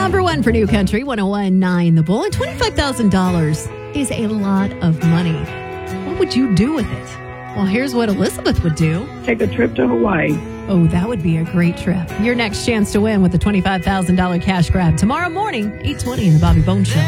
Number one for New Country, 101.9 The Bull. And $25,000 is a lot of money. What would you do with it? Well, here's what Elizabeth would do. Take a trip to Hawaii. Oh, that would be a great trip. Your next chance to win with the $25,000 cash grab tomorrow morning, 8:20 in the Bobby Bones Show.